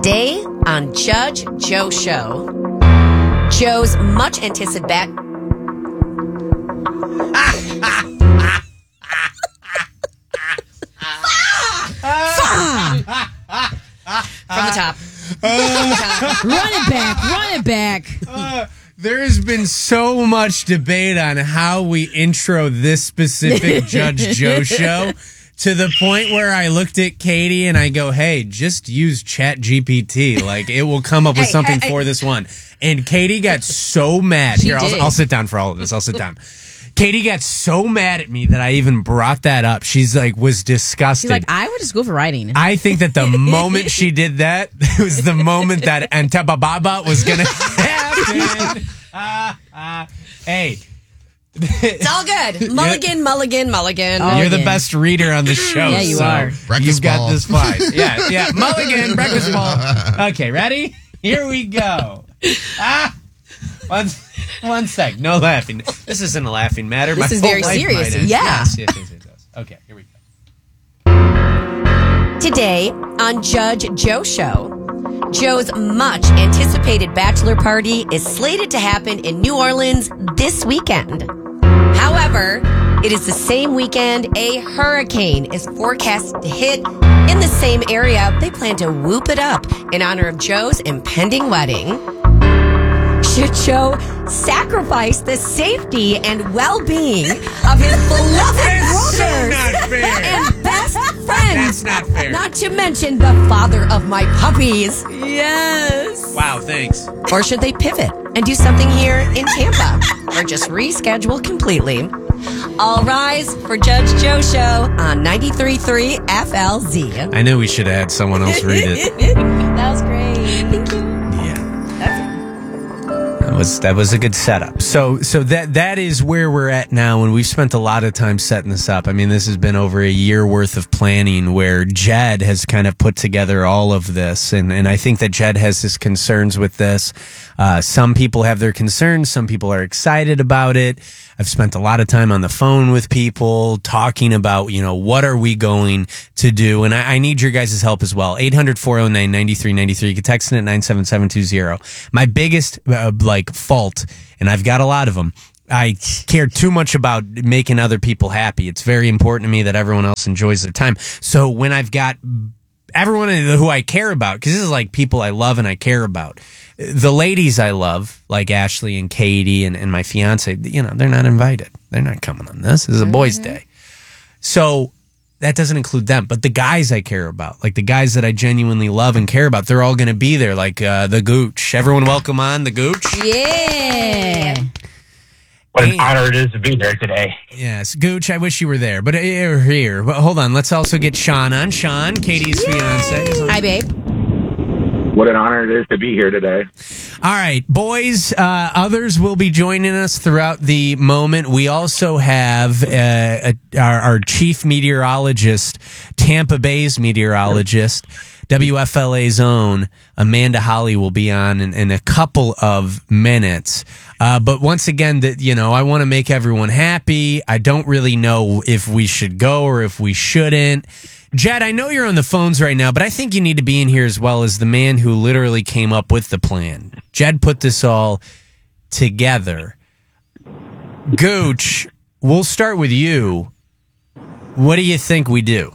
Today on Judge Joe Show, Joe's much anticipated from the top. Run it back. There has been so much debate on how we intro this specific Judge Joe show to the point where I looked at Katie and I go, hey, just use ChatGPT. Like, it will come up with something for this one. And Katie got so mad. Here, I'll sit down for all of this. I'll sit down. Katie got so mad at me that I even brought that up. She's like, was disgusted. She's like, I would just go for writing. I think that the moment she did that, it was the moment that Antebaba was going to happen. Hey. It's all good. Mulligan. You're the best reader on the show. Yeah, you are. You've got this fine. Yeah. Mulligan, breakfast ball. Okay, ready? Here we go. One sec. No laughing. This isn't a laughing matter. This is very serious. Yeah. Yes. Okay, here we go. Today on Judge Joe Show, Joe's much anticipated bachelor party is slated to happen in New Orleans this weekend. However, it is the same weekend a hurricane is forecast to hit in the same area. They plan to whoop it up in honor of Joe's impending wedding. Should Joe sacrifice the safety and well-being of his beloved brothers and best friends? That's not fair. Not to mention the father of my puppies. Yes. Wow, thanks. Or should they pivot and do something here in Tampa? Or just reschedule completely? All rise for Judge Joe Show on 93.3 FLZ. I knew we should have had someone else read it. That was great. Thank you. That was a good setup. So that is where we're at now, and we've spent a lot of time setting this up. I mean, this has been over a year worth of planning where Jed has kind of put together all of this, and I think that Jed has his concerns with this. Some people have their concerns. Some people are excited about it. I've spent a lot of time on the phone with people talking about, what are we going to do? And I need your guys' help as well. 800-409-9393. You can text it at 97720. My biggest, fault, and I've got a lot of them, I care too much about making other people happy. It's very important to me that everyone else enjoys their time. So when I've got everyone who I care about, because this is like people I love and I care about, the ladies I love, like Ashley and Katie and my fiance, they're not invited. They're not coming on this. This is a boys' day. So that doesn't include them. But the guys I care about, like the guys that I genuinely love and care about, they're all going to be there, like the Gooch. Everyone welcome on the Gooch. Yeah. What an honor it is to be there today. Yes, Gooch, I wish you were there, but you're here. But hold on, let's also get Sean on. Sean, Katie's fiance. Hi, babe. What an honor it is to be here today. All right, boys, others will be joining us throughout the moment. We also have our chief meteorologist, Tampa Bay's meteorologist, WFLA's own Amanda Holly will be on in a couple of minutes. But once again, I want to make everyone happy. I don't really know if we should go or if we shouldn't. Jed, I know you're on the phones right now, but I think you need to be in here as well as the man who literally came up with the plan. Jed put this all together. Gooch, we'll start with you. What do you think we do?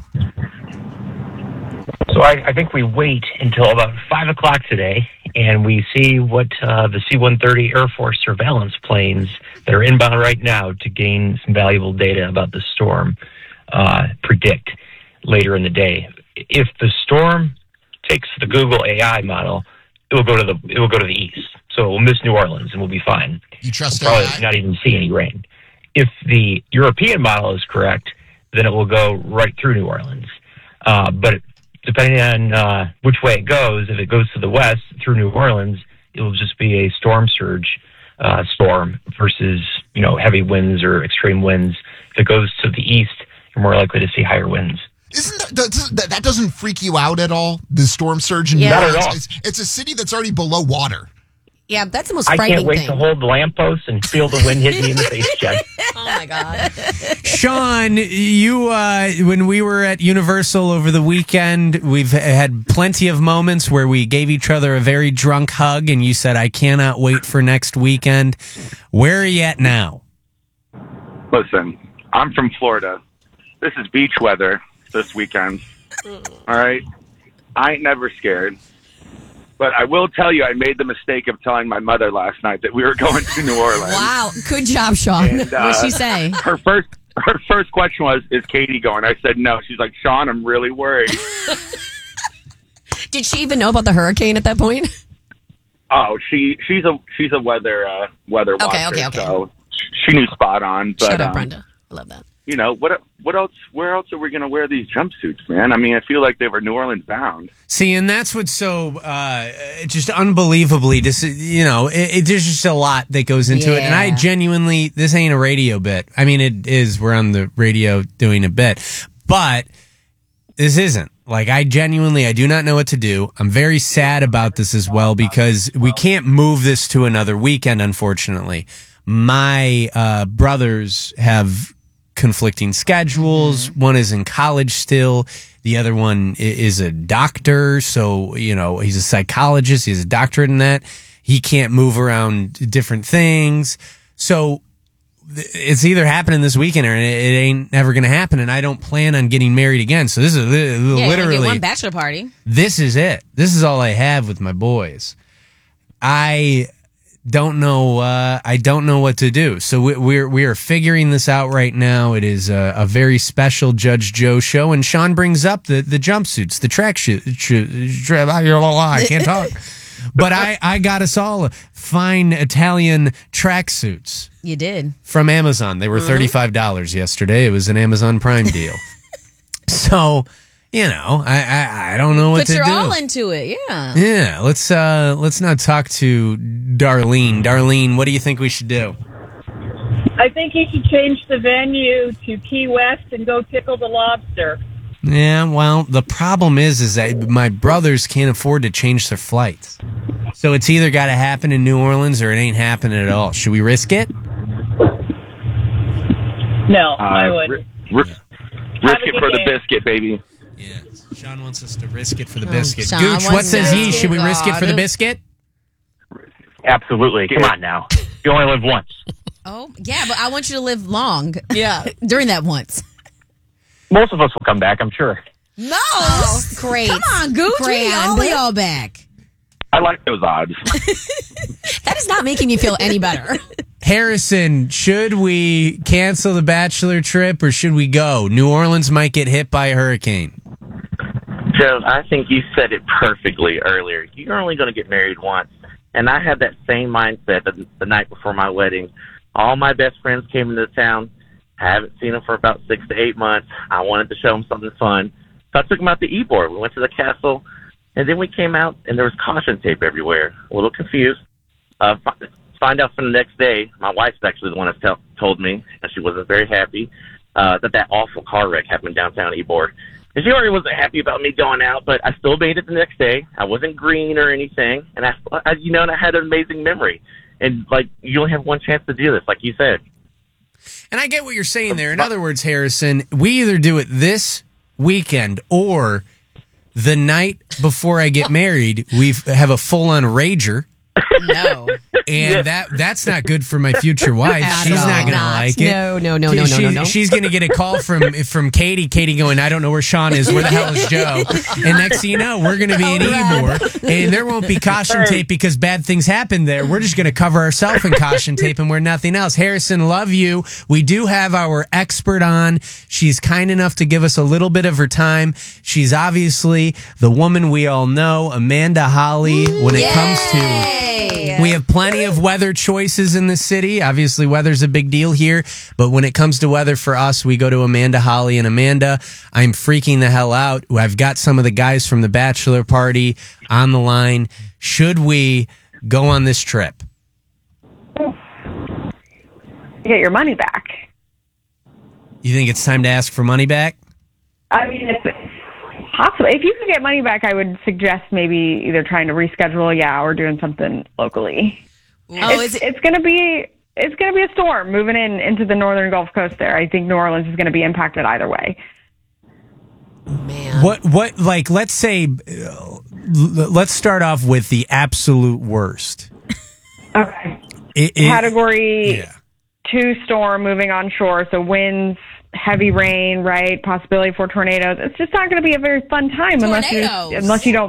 So I think we wait until about 5 o'clock today, and we see what the C-130 Air Force surveillance planes that are inbound right now to gain some valuable data about the storm predict later in the day. If the storm takes the Google AI model, it will go to the east. So it will miss New Orleans and we'll be fine. You trust we'll probably AI? not even see any rain. If the European model is correct, then it will go right through New Orleans. But depending on which way it goes, if it goes to the west through New Orleans, it will just be a storm surge storm versus heavy winds or extreme winds. If it goes to the east, you're more likely to see higher winds. Isn't that doesn't freak you out at all? The storm surge in Yeah. New Not at Orleans? all. It's a city that's already below water. Yeah, that's the most I frightening can't wait thing. to hold the lamppost and feel the wind hit me in the face, Jed. Oh my God. Sean, you when we were at Universal over the weekend, we've had plenty of moments where we gave each other a very drunk hug, and you said, "I cannot wait for next weekend." Where are you at now? Listen, I'm from Florida. This is beach weather this weekend. All right? I ain't never scared. But I will tell you, I made the mistake of telling my mother last night that we were going to New Orleans. Wow. Good job, Sean. And, What'd she say? Her first question was, "Is Katie going?" I said no. She's like, "Sean, I'm really worried." Did she even know about the hurricane at that point? Oh, she's a weather watcher. Okay. So she knew spot on. But, Shut up, Brenda. I love that. You know, what else? Where else are we going to wear these jumpsuits, man? I mean, I feel like they were New Orleans bound. See, and that's what's so just unbelievably, there's just a lot that goes into it. And I genuinely, this ain't a radio bit. I mean, it is. We're on the radio doing a bit. But this isn't. Like, I do not know what to do. I'm very sad about this as well because we can't move this to another weekend, unfortunately. My brothers have conflicting schedules. One is in college still. The other one is a doctor. So, he's a psychologist. He has a doctorate in that. He can't move around different things. So it's either happening this weekend or it ain't never going to happen. And I don't plan on getting married again. So this is literally one bachelor party. This is it. This is all I have with my boys. I don't know. I don't know what to do. So we are figuring this out right now. It is a very special Judge Joe show, and Sean brings up the jumpsuits, the track I can't talk, but I got us all fine Italian tracksuits. You did. From Amazon. They were $35 yesterday. It was an Amazon Prime deal. So, I don't know what to do. But you're all into it, yeah. Yeah, let's not talk to Darlene. Darlene, what do you think we should do? I think you should change the venue to Key West and go tickle the lobster. Yeah, well, the problem is that my brothers can't afford to change their flights. So it's either got to happen in New Orleans or it ain't happening at all. Should we risk it? No, I wouldn't. Risk it for the biscuit, baby. Yeah, Sean wants us to risk it for the biscuit. Sean Gooch, what wants says he? biscuit. Should we risk it for the biscuit? Absolutely. Come on now. You only live once. Oh, yeah, but I want you to live long. Yeah. During that once. Most of us will come back, I'm sure. No. Great. Come on, Gooch. Grand. We all back. I like those odds. That is not making me feel any better. Harrison, should we cancel the bachelor trip or should we go? New Orleans might get hit by a hurricane. Joe, I think you said it perfectly earlier. You're only going to get married once. And I had that same mindset the night before my wedding. All my best friends came into town. I haven't seen them for about 6 to 8 months. I wanted to show them something fun. So I took them out to Ybor. We went to the castle. And then we came out, and there was caution tape everywhere. A little confused. Find out from the next day, my wife's actually the one that told me, and she wasn't very happy, that awful car wreck happened downtown Ybor. And she already wasn't happy about me going out, but I still made it the next day. I wasn't green or anything, and I had an amazing memory. And, you only have one chance to do this, like you said. And I get what you're saying there. In other words, Harrison, we either do it this weekend or the night before I get married, we have a full-on rager. No. And that's not good for my future wife. She's not going to like it. No. She's going to get a call from Katie. Katie going, I don't know where Sean is. Where the hell is Joe? And next thing you know, we're going to be in Ybor. And there won't be caution tape because bad things happen there. We're just going to cover ourselves in caution tape and wear nothing else. Harrison, love you. We do have our expert on. She's kind enough to give us a little bit of her time. She's obviously the woman we all know, Amanda Holly, when it comes to... We have plenty of weather choices in the city. Obviously, weather's a big deal here. But when it comes to weather for us, we go to Amanda Holly. And Amanda, I'm freaking the hell out. I've got some of the guys from the bachelor party on the line. Should we go on this trip? Get your money back. You think it's time to ask for money back? I mean, Possibly. If you could get money back, I would suggest maybe either trying to reschedule, or doing something locally. Oh, It's going to be a storm moving into the northern Gulf Coast there. I think New Orleans is going to be impacted either way. Man. What like, let's say, let's start off with the absolute worst. Okay. Category 2 storm moving onshore, so winds, heavy rain, right? Possibility for tornadoes. It's just not going to be a very fun time unless you don't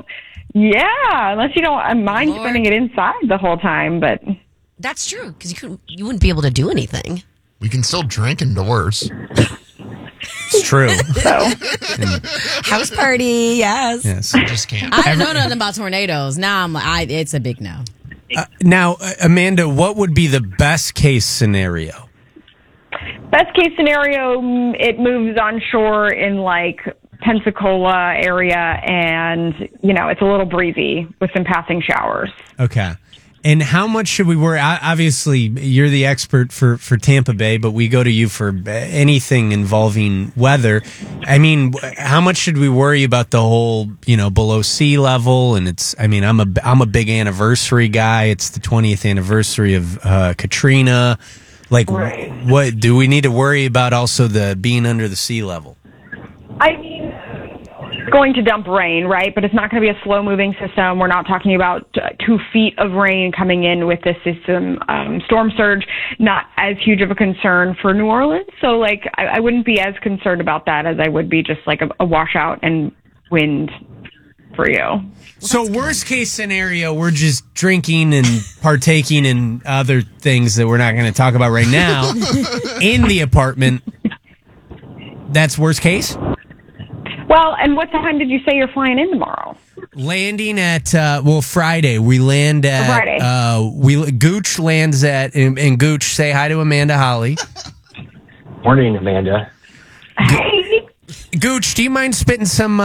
mind spending it inside the whole time. But that's true, because you wouldn't be able to do anything. We can still drink indoors. It's true. House party, yes. I just can't. I didn't know nothing about tornadoes. Now it's a big no. Now, Amanda, what would be the best case scenario? best case scenario, it moves onshore in like Pensacola area, and it's a little breezy with some passing showers. Okay. And how much should we worry? Obviously, you're the expert for Tampa Bay, but we go to you for anything involving weather. I mean, how much should we worry about the whole, below sea level? And I'm a big anniversary guy. It's the 20th anniversary of Katrina. Like, right. What do we need to worry about? Also, the being under the sea level. I mean, it's going to dump rain, right? But it's not going to be a slow-moving system. We're not talking about 2 feet of rain coming in with this system. Storm surge, not as huge of a concern for New Orleans. So, I wouldn't be as concerned about that as I would be just like a washout and wind for you. So, worst case scenario, we're just drinking and partaking in other things that we're not going to talk about right now in the apartment. That's worst case? Well, and what time did you say you're flying in tomorrow? Landing at, Friday. We land at... Friday. Gooch lands at... And Gooch, say hi to Amanda Holly. Morning, Amanda. Hey. Gooch, do you mind spitting some...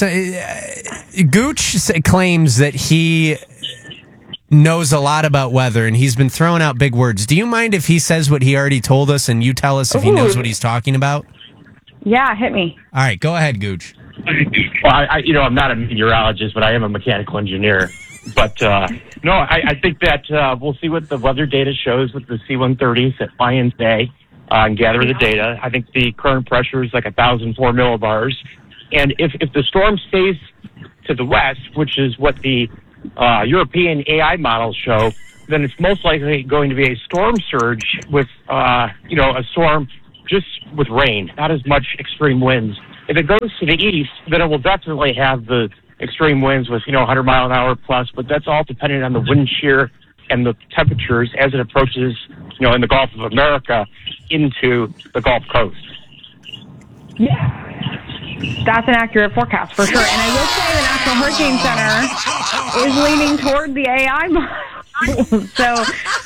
Gooch claims that he knows a lot about weather, and he's been throwing out big words. Do you mind if he says what he already told us, and you tell us if he knows what he's talking about? Yeah, hit me. All right, go ahead, Gooch. Well, I'm not a meteorologist, but I am a mechanical engineer. But, I think that we'll see what the weather data shows with the C-130s that fly in today and gather the data. I think the current pressure is like 1,004 millibars. And if the storm stays to the west, which is what the European AI models show, then it's most likely going to be a storm surge with, a storm just with rain, not as much extreme winds. If it goes to the east, then it will definitely have the extreme winds with, 100 mile an hour plus, but that's all dependent on the wind shear and the temperatures as it approaches, in the Gulf of America into the Gulf Coast. Yeah. That's an accurate forecast for sure. And I will say the National Hurricane Center is leaning toward the AI model. So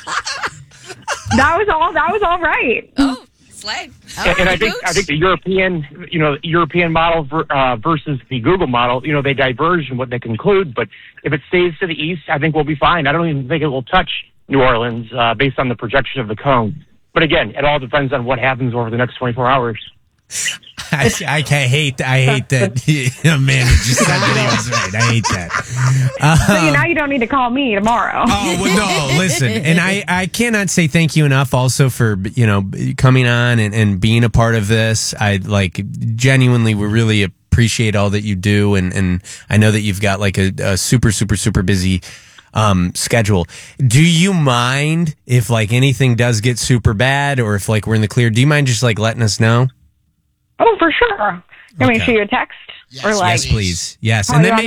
that was all right. Oh. And I think the European model versus the Google model, they diverge in what they conclude. But if it stays to the east, I think we'll be fine. I don't even think it will touch New Orleans based on the projection of the cone. But again, it all depends on what happens over the next 24 hours. I hate that Amanda just said that he was right. I hate that. So now you don't need to call me tomorrow. Oh, well, no, listen. And I cannot say thank you enough also for, coming on and being a part of this. Genuinely, we really appreciate all that you do. And I know that you've got a super, super, super busy schedule. Do you mind if anything does get super bad, or if we're in the clear? Do you mind just letting us know? Oh, for sure. Can we shoot you a text? Yes, or yes, please. Yes. And then maybe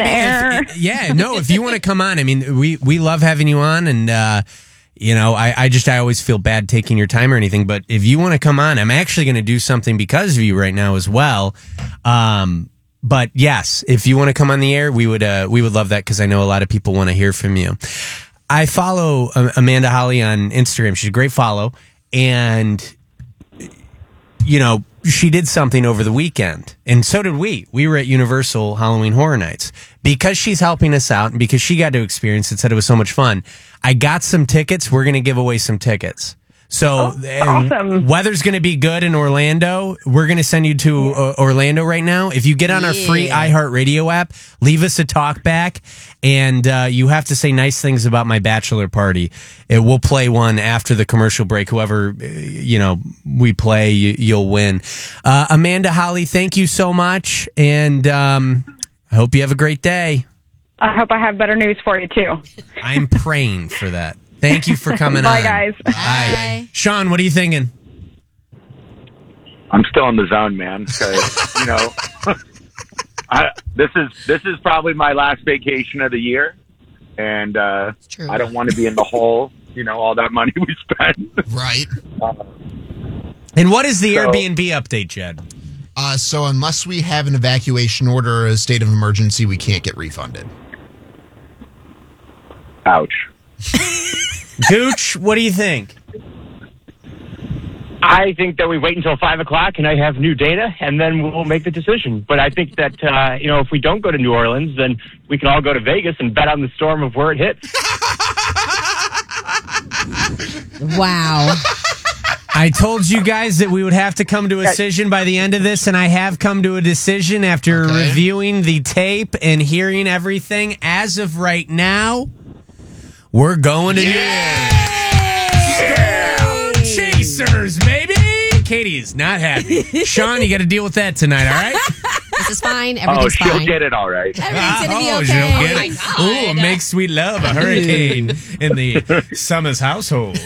if you want to come on, I mean, we love having you on, and I always feel bad taking your time or anything, but if you want to come on, I'm actually going to do something because of you right now as well. But yes, if you want to come on the air, we would love that, because I know a lot of people want to hear from you. I follow Amanda Holly on Instagram. She's a great follow, and she did something over the weekend, and so did we. We were at Universal Halloween Horror Nights. Because she's helping us out and because she got to experience it, said it was so much fun. I got some tickets. We're going to give away some tickets. So awesome. Weather's going to be good in Orlando. We're going to send you to Orlando right now. If you get on our free iHeartRadio app, leave us a talk back, and you have to say nice things about my bachelor party. We'll play one after the commercial break. Whoever we play, you'll win. Amanda, Holly, thank you so much, and I hope you have a great day. I hope I have better news for you, too. I'm praying for that. Thank you for coming Bye, on. guys. Bye. Sean, what are you thinking? I'm still in the zone, man. Because this is probably my last vacation of the year, and I don't want to be in the hole. All that money we spent. Right. And what is the Airbnb update, Jed? So unless we have an evacuation order or a state of emergency, we can't get refunded. Ouch. Gooch, what do you think? I think that we wait until 5 o'clock and I have new data, and then we'll make the decision. But I think that, if we don't go to New Orleans, then we can all go to Vegas and bet on the storm of where it hits. Wow. I told you guys that we would have to come to a decision by the end of this, and I have come to a decision after reviewing the tape and hearing everything. As of right now, we're going to New Orleans. Chasers, baby! Katie is not happy. Sean, you got to deal with that tonight, all right? This is fine. Everything's fine. She'll get it all right. Everything's going to be okay. She'll get Oh, it. my God. Ooh, make sweet love, a hurricane in the Summers household.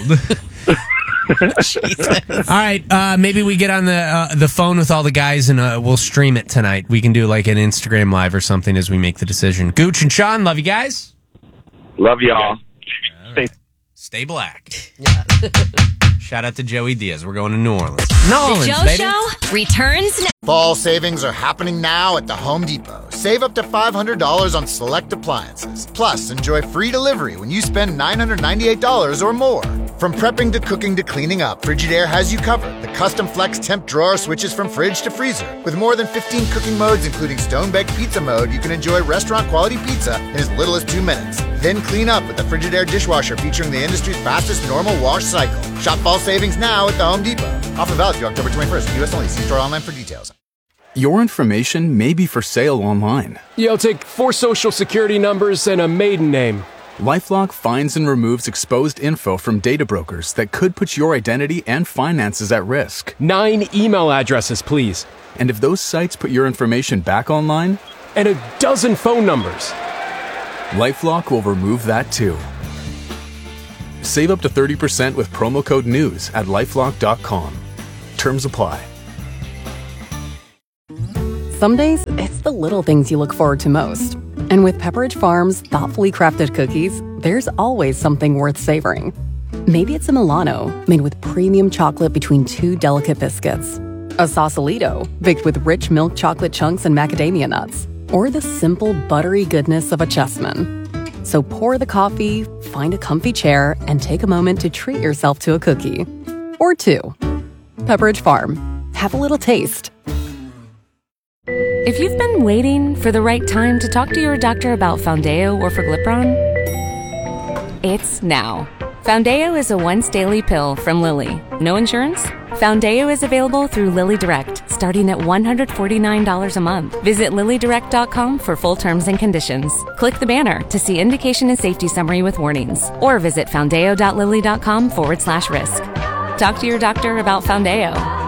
All right, maybe we get on the phone with all the guys and we'll stream it tonight. We can do like an Instagram live or something as we make the decision. Gooch and Sean, love you guys. Love y'all. Stay black. Shout out to Joey Diaz. We're going to New Orleans. The Joe Show returns now. Fall savings are happening now at the Home Depot. Save up to $500 on select appliances. Plus, enjoy free delivery when you spend $998 or more. From prepping to cooking to cleaning up, Frigidaire has you covered. The custom flex temp drawer switches from fridge to freezer. With more than 15 cooking modes, including stone-baked pizza mode, you can enjoy restaurant-quality pizza in as little as 2 minutes. Then clean up with the Frigidaire dishwasher featuring the industry's fastest normal wash cycle. Shop fall savings now at the Home Depot. Offer valid through October 21st. U.S. only. See store online for details. Your information may be for sale online. You'll take 4 social security numbers and a maiden name. LifeLock finds and removes exposed info from data brokers that could put your identity and finances at risk. 9 email addresses, please. And if those sites put your information back online? And a dozen phone numbers. LifeLock will remove that too. Save up to 30% with promo code NEWS at LifeLock.com. Terms apply. Some days, it's the little things you look forward to most. And with Pepperidge Farm's thoughtfully crafted cookies, there's always something worth savoring. Maybe it's a Milano, made with premium chocolate between 2 delicate biscuits. A Sausalito, baked with rich milk chocolate chunks and macadamia nuts. Or the simple, buttery goodness of a Chessman. So pour the coffee, find a comfy chair, and take a moment to treat yourself to a cookie. Or 2. Pepperidge Farm. Have a little taste. If you've been waiting for the right time to talk to your doctor about Foundeo or Forglipron, it's now. Foundeo is a once-daily pill from Lilly. No insurance? Foundeo is available through Lilly Direct, starting at $149 a month. Visit LillyDirect.com for full terms and conditions. Click the banner to see indication and safety summary with warnings, or visit foundeo.lilly.com/risk. Talk to your doctor about Foundeo.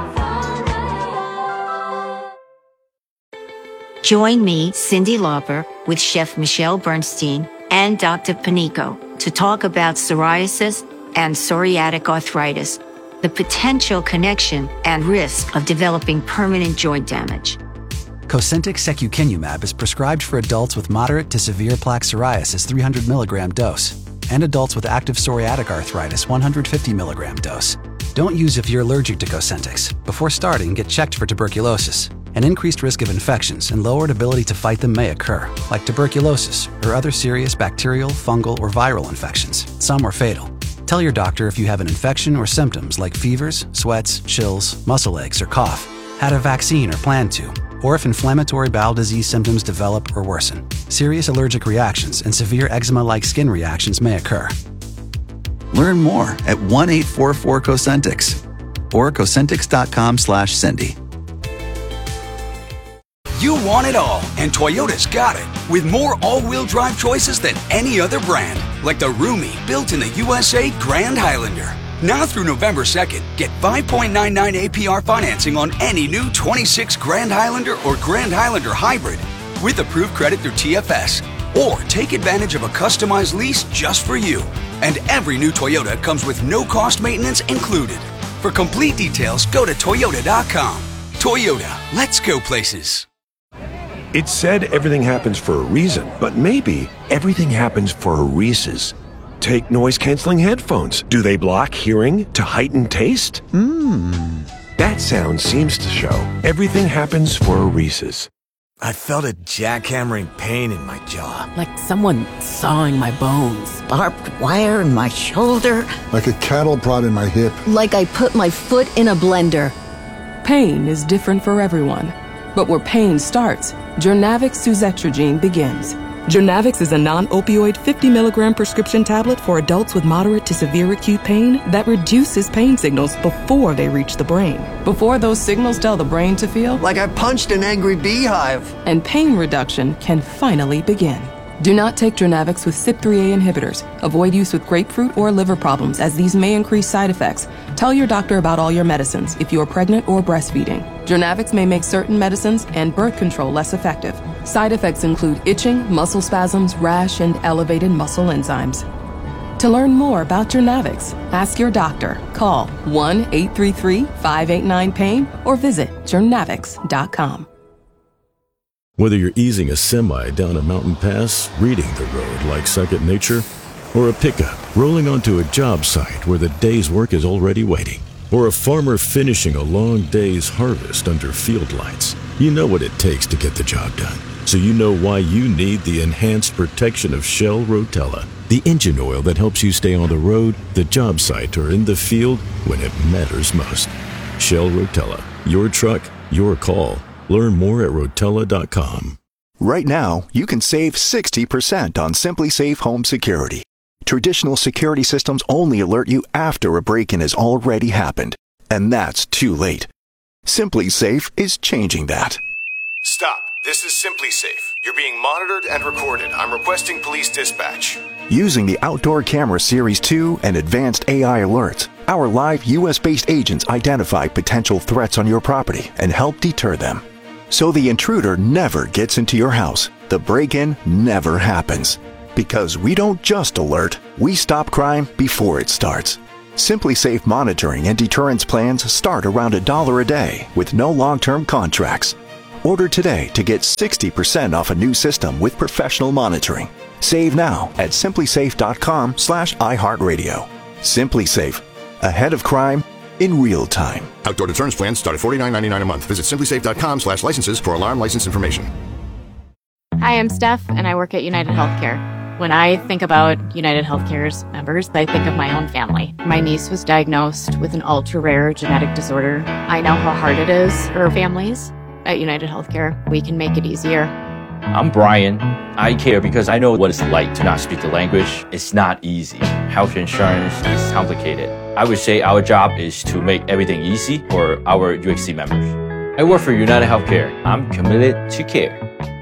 Join me, Cyndi Lauper, with Chef Michelle Bernstein and Dr. Panico to talk about psoriasis and psoriatic arthritis, the potential connection and risk of developing permanent joint damage. Cosentyx secukinumab is prescribed for adults with moderate to severe plaque psoriasis 300 milligram dose and adults with active psoriatic arthritis 150 milligram dose. Don't use if you're allergic to Cosentyx. Before starting, get checked for tuberculosis. An increased risk of infections and lowered ability to fight them may occur, like tuberculosis or other serious bacterial, fungal, or viral infections. Some are fatal. Tell your doctor if you have an infection or symptoms like fevers, sweats, chills, muscle aches, or cough, had a vaccine or plan to, or if inflammatory bowel disease symptoms develop or worsen. Serious allergic reactions and severe eczema-like skin reactions may occur. Learn more at 1-844-COSENTIX or Cosentix.com/Cindy. You want it all, and Toyota's got it. With more all-wheel drive choices than any other brand. Like the roomy, built in the USA Grand Highlander. Now through November 2nd, get 5.99 APR financing on any new 26 Grand Highlander or Grand Highlander Hybrid with approved credit through TFS. Or take advantage of a customized lease just for you. And every new Toyota comes with no-cost maintenance included. For complete details, go to Toyota.com. Toyota, let's go places. It's said everything happens for a reason, but maybe everything happens for a Reese's. Take noise-canceling headphones. Do they block hearing to heighten taste? That sound seems to show everything happens for a Reese's. I felt a jackhammering pain in my jaw. Like someone sawing my bones. Barbed wire in my shoulder. Like a cattle prod in my hip. Like I put my foot in a blender. Pain is different for everyone. But where pain starts, Journavx Suzetrigine begins. Journavx is a non-opioid 50 milligram prescription tablet for adults with moderate to severe acute pain that reduces pain signals before they reach the brain. Before those signals tell the brain to feel like I punched an angry beehive. And pain reduction can finally begin. Do not take Journavx with CYP3A inhibitors. Avoid use with grapefruit or liver problems, as these may increase side effects. Tell your doctor about all your medicines if you are pregnant or breastfeeding. Journavx may make certain medicines and birth control less effective. Side effects include itching, muscle spasms, rash, and elevated muscle enzymes. To learn more about Journavx, ask your doctor. Call 1-833-589-PAIN or visit journavx.com. Whether you're easing a semi down a mountain pass, reading the road like second nature, or a pickup rolling onto a job site where the day's work is already waiting, or a farmer finishing a long day's harvest under field lights, you know what it takes to get the job done. So you know why you need the enhanced protection of Shell Rotella, the engine oil that helps you stay on the road, the job site, or in the field when it matters most. Shell Rotella, your truck, your call. Learn more at Rotella.com. Right now, you can save 60% on Simply Safe Home Security. Traditional security systems only alert you after a break-in has already happened, and that's too late. Simply Safe is changing that. Stop. This is Simply Safe. You're being monitored and recorded. I'm requesting police dispatch. Using the Outdoor Camera Series 2 and advanced AI alerts, our live U.S.-based agents identify potential threats on your property and help deter them. So the intruder never gets into your house. The break-in never happens. Because we don't just alert, we stop crime before it starts. Simply Safe monitoring and deterrence plans start around $1 a day with no long-term contracts. Order today to get 60% off a new system with professional monitoring. Save now at simplysafe.com/iHeartRadio. Simply Safe. Ahead of crime in real time. Outdoor deterrence plans start at $49.99 a month. Visit simplysafe.com/licenses for alarm license information. Hi, I'm Steph, and I work at United Healthcare. When I think about United Healthcare's members, I think of my own family. My niece was diagnosed with an ultra-rare genetic disorder. I know how hard it is for families. At United Healthcare, we can make it easier. I'm Brian. I care because I know what it's like to not speak the language. It's not easy. Health insurance is complicated. I would say our job is to make everything easy for our UHC members. I work for United Healthcare. I'm committed to care.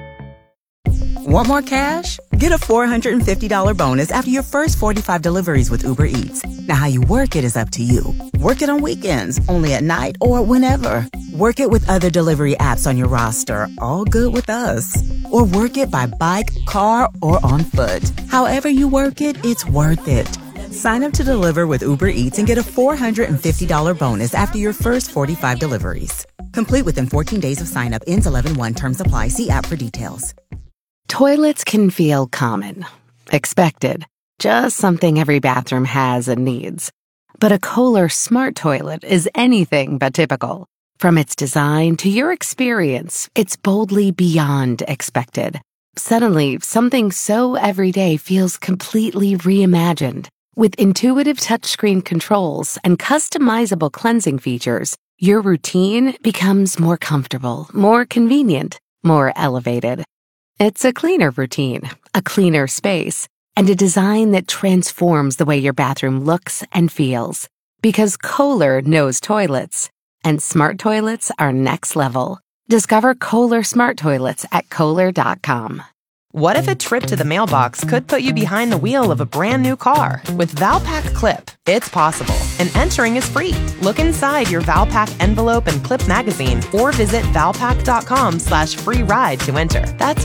Want more cash? Get a $450 bonus after your first 45 deliveries with Uber Eats. Now, how you work it is up to you. Work it on weekends, only at night, or whenever. Work it with other delivery apps on your roster, all good with us. Or work it by bike, car, or on foot. However you work it, it's worth it. Sign up to deliver with Uber Eats and get a $450 bonus after your first 45 deliveries. Complete within 14 days of sign up. Ends 11/1. Terms apply. See app for details. Toilets can feel common, expected, just something every bathroom has and needs. But a Kohler Smart Toilet is anything but typical. From its design to your experience, it's boldly beyond expected. Suddenly, something so everyday feels completely reimagined. With intuitive touchscreen controls and customizable cleansing features, your routine becomes more comfortable, more convenient, more elevated. It's a cleaner routine, a cleaner space, and a design that transforms the way your bathroom looks and feels. Because Kohler knows toilets, and smart toilets are next level. Discover Kohler smart toilets at Kohler.com. What if a trip to the mailbox could put you behind the wheel of a brand new car? With Valpak Clip, it's possible, and entering is free. Look inside your Valpak envelope and clip magazine, or visit valpak.com/free ride to enter. That's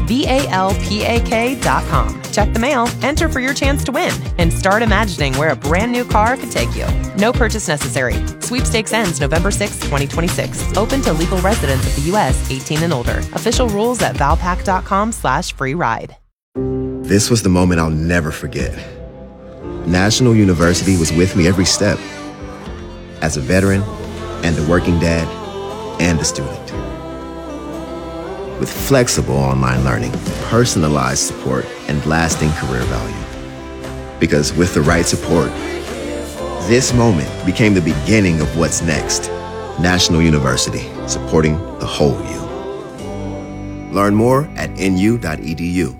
VALPAK.com. Check the mail, enter for your chance to win, and start imagining where a brand new car could take you. No purchase necessary. Sweepstakes ends November 6, 2026. Open to legal residents of the U.S. 18 and older. Official rules at valpak.com/free ride. This was the moment I'll never forget. National University was with me every step. As a veteran, and a working dad, and a student. With flexible online learning, personalized support, and lasting career value. Because with the right support, this moment became the beginning of what's next. National University, supporting the whole you. Learn more at nu.edu.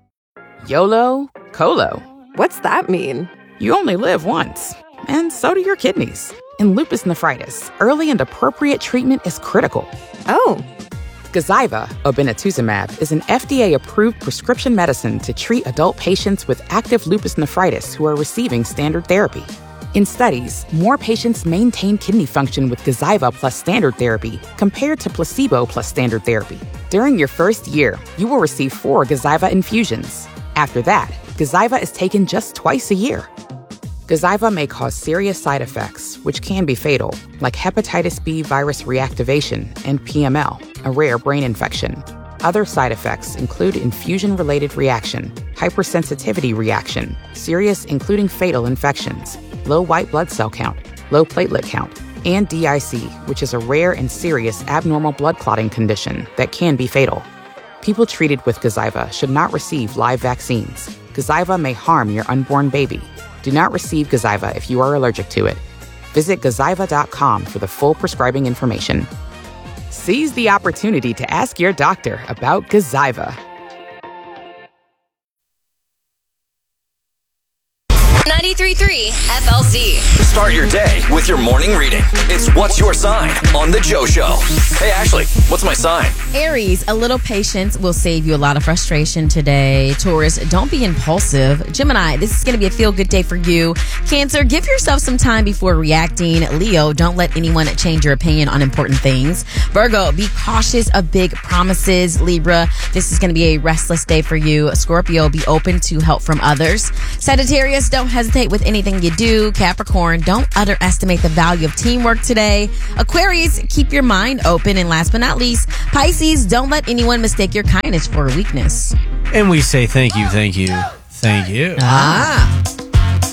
YOLO, COLO. What's that mean? You only live once, and so do your kidneys. In lupus nephritis, early and appropriate treatment is critical. Oh. Gazyva, obinutuzumab, is an FDA-approved prescription medicine to treat adult patients with active lupus nephritis who are receiving standard therapy. In studies, more patients maintain kidney function with Gazyva plus standard therapy compared to placebo plus standard therapy. During your first year, you will receive 4 Gazyva infusions. After that, Gazyva is taken just twice a year. Gazyva may cause serious side effects, which can be fatal, like hepatitis B virus reactivation and PML, a rare brain infection. Other side effects include infusion-related reaction, hypersensitivity reaction, serious including fatal infections, low white blood cell count, low platelet count, and DIC, which is a rare and serious abnormal blood clotting condition that can be fatal. People treated with Gazyva should not receive live vaccines. Gazyva may harm your unborn baby. Do not receive Gazyva if you are allergic to it. Visit Gazyva.com for the full prescribing information. Seize the opportunity to ask your doctor about Gazyva. 93.3 FLZ. Start your day with your morning reading. It's What's Your Sign on The Joe Show. Hey, Ashley, what's my sign? Aries, a little patience will save you a lot of frustration today. Taurus, don't be impulsive. Gemini, this is going to be a feel-good day for you. Cancer, give yourself some time before reacting. Leo, don't let anyone change your opinion on important things. Virgo, be cautious of big promises. Libra, this is going to be a restless day for you. Scorpio, be open to help from others. Sagittarius, don't hesitate with anything you do. Capricorn, don't underestimate the value of teamwork today. Aquarius, keep your mind open. And last but not least, Pisces, don't let anyone mistake your kindness for a weakness. And we say thank you, thank you, thank you. Ah.